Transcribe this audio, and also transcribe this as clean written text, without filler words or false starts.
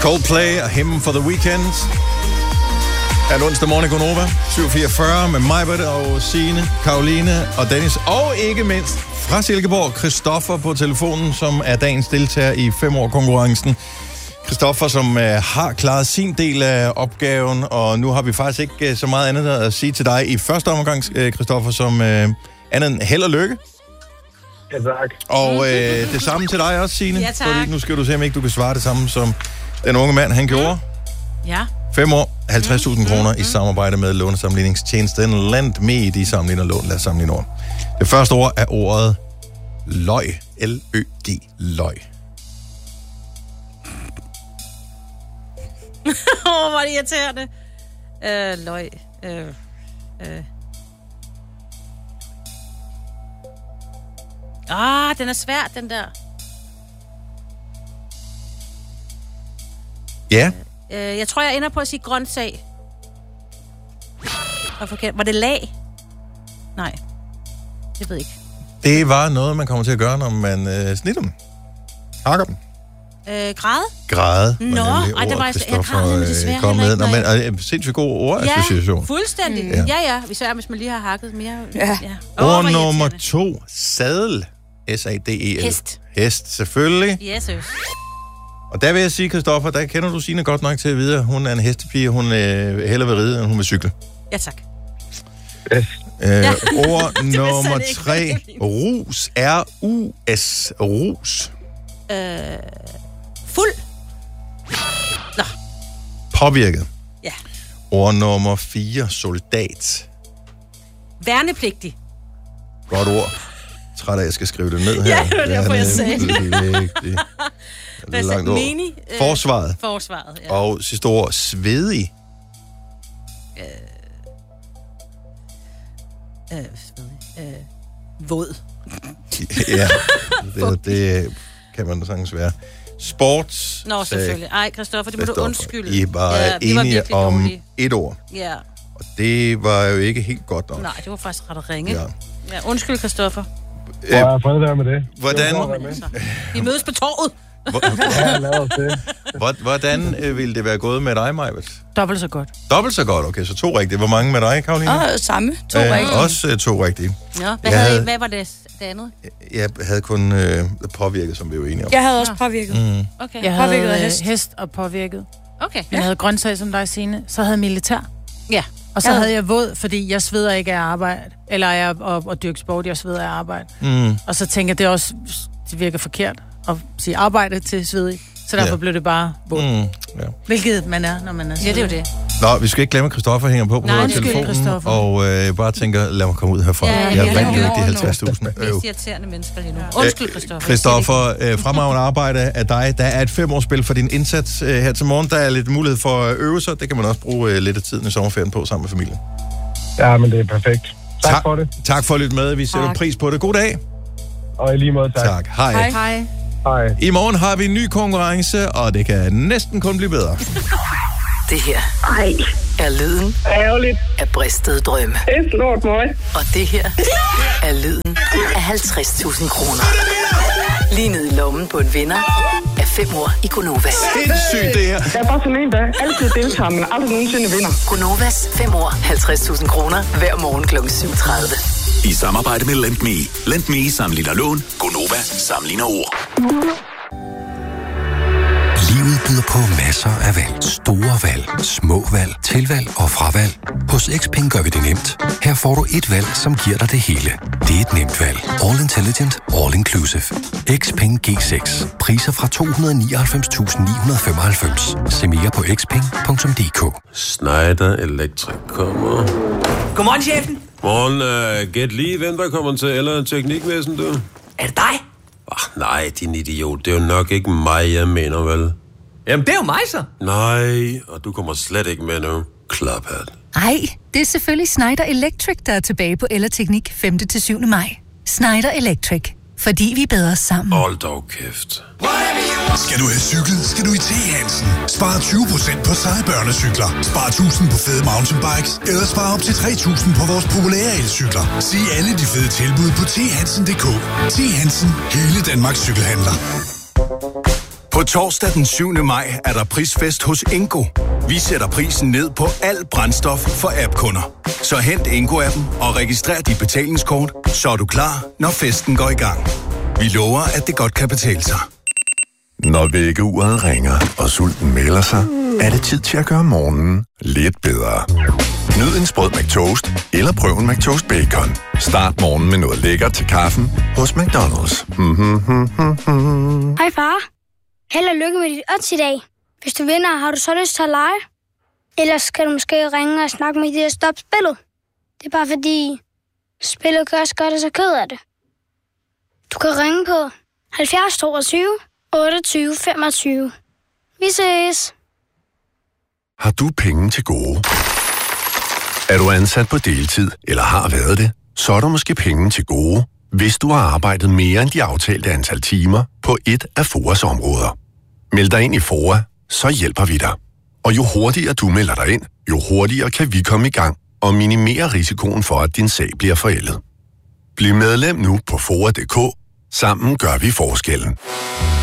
Coldplay og Hymn for the Weekend. Er det onsdag morgen i Gonova? 7.44 med Majbert og Signe, Karoline og Dennis. Og ikke mindst fra Silkeborg, Christoffer på telefonen, som er dagens deltager i 5-år-konkurrencen. Christoffer, som har klaret sin del af opgaven, og nu har vi faktisk ikke så meget andet at sige til dig i første omgang, Christoffer, som andet end held og lykke. Ja, tak. Og det samme til dig også, Signe. Ja, tak. Fordi nu skal du se, om ikke du kan svare det samme, som den unge mand, han gjorde. Ja. 5 år, 50.000 kroner i samarbejde med lånesamligningstjenesten LendMe. De sammenligner lån. Lad os sammenligne ord. Det første ord er ordet løg. L-Ø-G. Løg. Hvor er det irriterende. Løg. Den er svær, den der. Ja. Jeg tror, jeg ender på at sige grøntsag. Var det lag? Nej. Jeg ved ikke. Det var noget, man kommer til at gøre, når man snitter dem. Hakker dem. Græde? Nå, det var jeg har nemlig desværre kom med. heller ikke. Men sindssygt god ordassociation. Ja, fuldstændig. Ja. Hvis man lige har hakket mere. Ja. Ord nummer 2. Sadel. S-A-D-E-L. Hest, selvfølgelig. Yes. Og der vil jeg sige, Christoffer, der kender du Signe godt nok til at vide, hun er en hestepige. Hun hellere vil ride, end hun vil cykle. Ja, tak. Ord nummer 3. Rus. R-U-S. Rus. Fuld. Nå. Påvirket. Ja. Ord nummer 4. Soldat. Værnepligtig. Godt ord. Træt af, at jeg skal skrive det ned her. Ja, det var derfor, jeg sagde det. Langt ord. Forsvaret. Forsvaret, ja. Og sidste ord, svedig. Våd. Ja, det kan man da sagtens være. Sports. Nå, selvfølgelig. Ej, Christoffer, det må du undskylde. I var enige om dårlige. Et ord. Ja. Og det var jo ikke helt godt nok. Nej, det var faktisk ret at ringe. Ja, undskyld, Christoffer. Fred være med det. Hvordan? Vi mødes på torvet. Hvordan ville det være gået med dig, Majbert? Dobbelt så godt. Dobbelt så godt, okay. Så 2 rigtige. Hvor mange med dig, Karoline? Samme. 2 rigtige. Også 2 rigtige. Ja. Hvad var det andet? Jeg havde kun påvirket, som vi var enige om. Jeg havde også påvirket. Okay. Jeg havde hest og påvirket. Okay. Jeg havde grøntsag som dig, Signe. Så havde jeg militær. Ja. Og så havde jeg våd, fordi jeg sveder ikke af arbejde. Eller jeg og dyrke sport, jeg sveder af arbejde. Og så tænker jeg, det virker forkert at sige arbejde til svedig. Så derfor blev det bare våd. Hvilket man er, når man er svedig. Ja, det er jo det. Nå, vi skal ikke glemme, at Christoffer hænger på telefonen. Og bare tænker, lad mig komme ud herfra. Jeg vandt jo ikke de 50.000. Det er irriterende mennesker lige nu. Undskyld, Christoffer. Christoffer, fremragende arbejde af dig. Der er et 5-årsspil for din indsats her til morgen. Der er lidt mulighed for at øve sig. Det kan man også bruge lidt af tiden i sommerferien på sammen med familien. Ja, men det er perfekt. Tak for det. Tak for at lytte med. Vi sætter pris på det. God dag. Og i lige måde, tak. Tak. Hej. Hej. Hej. I morgen har vi en ny konkurrence, og det kan næsten kun blive bedre. Det her er lyden af bristede drømme. Det er stort, møg. Og det her er lyden af 50.000 kroner. Lige ned i lommen på en vinder af 5 år i Gonova. Sindssygt det her. Jeg er bare sådan en, der altid deltager, men aldrig nogensinde vinder. Gonovas 5 år, 50.000 kroner hver morgen kl. 7.30. I samarbejde med LendMe. LendMe sammenligner lån. Gonova sammenligner ord. Livet byder på masser af valg. Store valg, små valg, tilvalg og fravalg. Hos XPeng gør vi det nemt. Her får du et valg, som giver dig det hele. Det er et nemt valg. All Intelligent, All Inclusive. XPeng G6. Priser fra 299.995. Se mere på xpeng.dk. Schneider Electric kommer. Godmorgen, chefen. Morgen, gæt lige, hvem der kommer til, eller teknikvæsen, du? Er det dig? Nej, din idiot. Det er jo nok ikke mig, jeg mener, vel? Jamen, det er jo mig, så. Nej, og du kommer slet ikke med nu. Klaphat. Ej, det er selvfølgelig Schneider Electric, der er tilbage på Ellerteknik 5. til 7. maj. Schneider Electric. Fordi vi er bedre sammen. Hold dog kæft. Skal du have cykel, skal du i T-Hansen. Spar 20% på seje børnecykler. Spar 1000 på fede mountainbikes. Eller spar op til 3000 på vores populære elcykler. Se alle de fede tilbud på thansen.dk. T-Hansen. Hele Danmarks cykelhandler. På torsdag den 7. maj er der prisfest hos Ingo. Vi sætter prisen ned på alt brændstof for app-kunder. Så hent Ingo-appen og registrer dit betalingskort, så er du klar, når festen går i gang. Vi lover, at det godt kan betale sig. Når vækkeuret ringer, og sulten melder sig, er det tid til at gøre morgenen lidt bedre. Nyd en sprød McToast, eller prøv en McToast Bacon. Start morgenen med noget lækkert til kaffen hos McDonald's. Hej far. Held og lykke med dit odds i dag. Hvis du vinder, har du så lyst til at lege? Ellers skal du måske ringe og snakke med de der stop spillet. Det er bare fordi, spillet kan også gøre det så ked af det. Du kan ringe på 70 22 28 25. Vi ses. Har du penge til gode? Er du ansat på deltid, eller har været det, så er der måske penge til gode, hvis du har arbejdet mere end de aftalte antal timer på et af FOAs områder. Meld dig ind i FOA, så hjælper vi dig. Og jo hurtigere du melder dig ind, jo hurtigere kan vi komme i gang og minimere risikoen for, at din sag bliver forældet. Bliv medlem nu på FOA.dk. Sammen gør vi forskellen.